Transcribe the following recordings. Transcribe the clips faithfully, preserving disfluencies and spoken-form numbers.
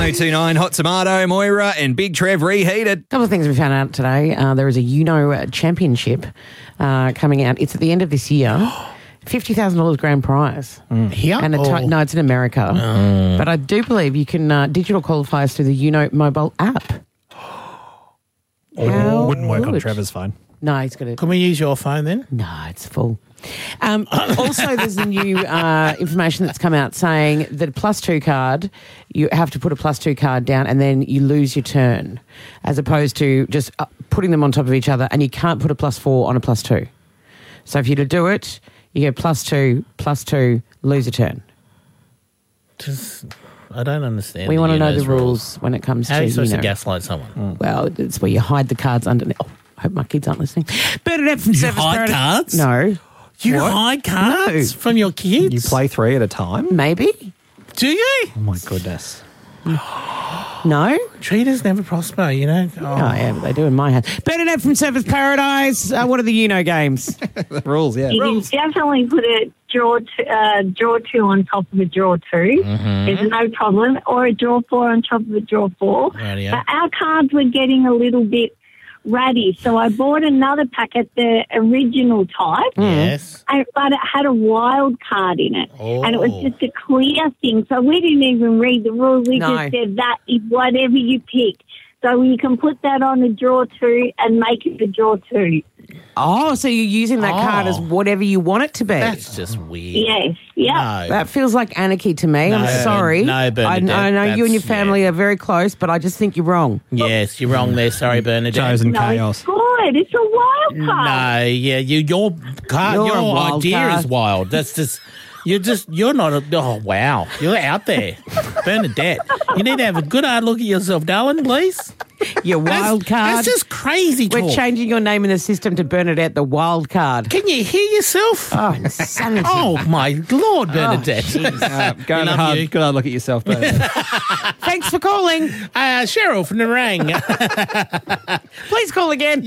oh two nine Hot Tomato, Moira and Big Trev reheated. A couple of things we found out today. Uh, there is a Uno Championship uh, coming out. It's at the end of this year. fifty thousand dollars grand prize. Mm. Here? And a Or- ti- no, it's in America. Mm. But I do believe you can uh, digital qualifiers through the Uno mobile app. How Wouldn't work on good. Trevor's phone. No, he's got to. Can we use your phone then? No, it's full. Um, also, there's a new uh, information that's come out saying that a plus two card, you have to put a plus two card down and then you lose your turn, as opposed to just uh, putting them on top of each other, and you can't put a plus four on a plus two. So if you're to do it, you go plus two, plus two, lose a turn. Just, I don't understand. We the want to know Uno's the rules when it comes How to, are you supposed you know, to gaslight someone? Well, it's where you hide the cards underneath. Oh, I hope my kids aren't listening. Bernadette from You Surfers hide Paradise- cards? No. You What? hide cards No. from your kids? You play three at a time? Maybe. Do you? Oh, my goodness. No? Cheaters never prosper, you know? Oh. Oh, yeah, but they do in my house. Bernadette from Surfers Paradise. Uh, what are the Uno games? The rules, yeah. You can definitely put a draw t- uh, draw two on top of a draw two. Mm-hmm. There's no problem. Or a draw four on top of a draw four. Rightio. But our cards were getting a little bit ratty, so I bought another pack at the original type. Yes. And, but it had a wild card in it. Oh. And it was just a clear thing. So we didn't even read the rules. We No. just said that is whatever you pick. So you can put that on a draw two and make it a draw two. Oh, so you're using that card Oh. as whatever you want it to be. That's just weird. Yes. Yeah. No. That feels like anarchy to me. No, I'm sorry. no, I, Bernadette, I know you and your that's- family yeah. are very close, but I just think you're wrong. Yes, you're wrong there. Sorry, Bernadette. Chosen No, chaos. it's good. It's a wild card. No, yeah, you, your card, You're your a wild idea card. is wild. That's just, you're just, you're not, a, oh, wow. You're out there. Bernadette, you need to have a good hard look at yourself, darling, please. Your That's- wild card. That's just crazy talk. We're changing your name in the system to Bernadette the Wild Card. Can you hear yourself? Oh, insanity. Oh, my Lord, Bernadette. Uh, go We and love hard, you. good hard look at yourself, Bernadette. Thanks for calling. uh, Cheryl from Narang. Please call again.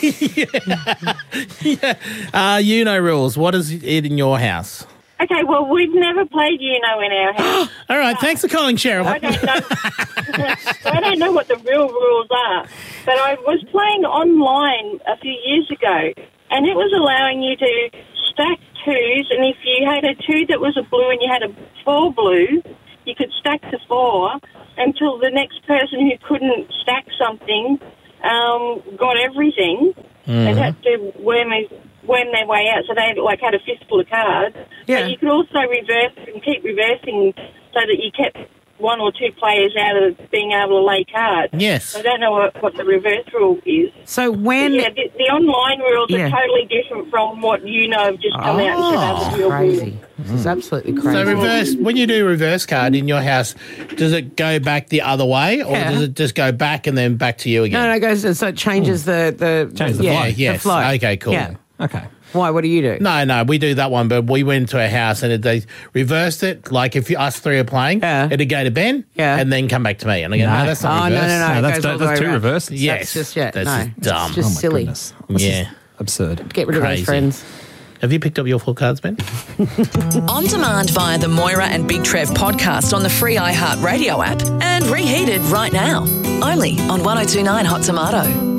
yeah. Uh, you know rules. What is it in your house? Okay, well, we've never played Uno in our house. All right, thanks for calling, Cheryl. I don't know. I don't know what the real rules are, but I was playing online a few years ago, and it was allowing you to stack twos, and if you had a two that was a blue and you had a four blue, you could stack the four until the next person who couldn't stack something um, got everything and had to worm, worm their way out. So they like had a fistful of cards. Yeah. But you could also reverse and keep reversing so that you kept one or two players out of being able to lay cards. Yes. I don't know what, what the reverse rule is. So when... Yeah, the, the online rules Yeah. are totally different from what you know have just come out and said are the real Crazy. rules. This is absolutely crazy. So reverse, when you do reverse card in your house, does it go back the other way, or Yeah. does it just go back and then back to you again? No, no, it goes, so it changes the... the Changes the yeah, flow. the Yes. flow. Okay, cool. Yeah. Okay. Why? What do you do? No, no, we do that one, but we went to a house and it, they reversed it. Like if you, us three are playing, Yeah. it'd go to Ben, Yeah. and then come back to me. And I go, no, No. that's not Oh, no, reverse. no, no. No, it that's, goes all the that's way two around. reverses. Yes, That's just, yeah, that's no. just dumb. It's just Oh, my silly. goodness. This Yeah. is absurd. Get rid of Crazy. those friends. Have you picked up your full cards, Ben? On demand via the Moira and Big Trev podcast on the free iHeartRadio app and reheated right now. Only on one oh two nine Hot Tomato.